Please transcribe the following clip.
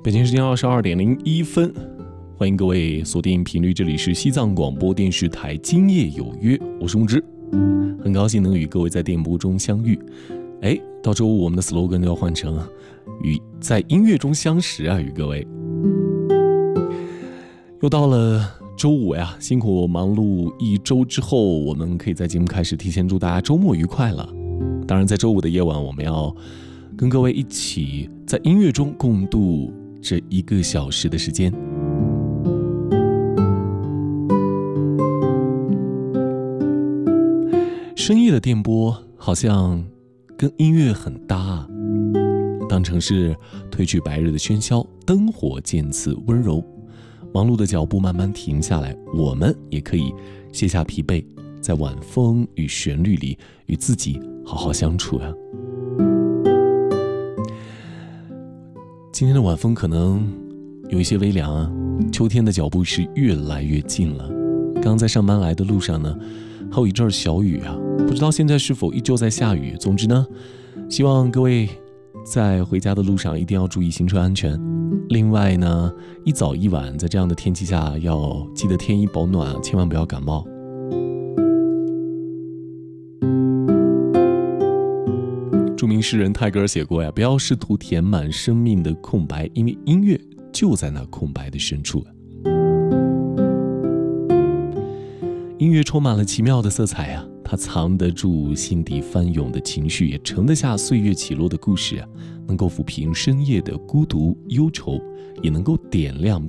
北京时间22:01，欢迎各位锁定频率，这里是西藏广播电视台今夜有约，我是木之，很高兴能与各位在电波中相遇。到周五我们的 slogan 就要换成与在音乐中相识啊，与各位。又到了周五呀，辛苦忙碌一周之后，我们可以在节目开始提前祝大家周末愉快了。当然在周五的夜晚，我们要跟各位一起在音乐中共度这1个小时的时间。深夜的电波好像跟音乐很搭啊。当城市褪去白日的喧嚣，灯火渐次温柔，忙碌的脚步慢慢停下来，我们也可以卸下疲惫，在晚风与旋律里与自己好好相处啊。今天的晚风可能有一些微凉啊，秋天的脚步是越来越近了。刚在上班来的路上呢，还有一阵小雨啊，不知道现在是否依旧在下雨。总之呢，希望各位在回家的路上一定要注意行车安全。另外呢，一早一晚在这样的天气下要记得添衣保暖，千万不要感冒。著名诗人泰戈尔写过呀，不要试图填满生命的空白，因为音乐就在那空白的深处。音乐充满了奇妙的色彩啊，它藏得住心底翻涌的情绪，也盛得下岁月起落的故事啊，能够抚平深夜的孤独忧愁，也能够点亮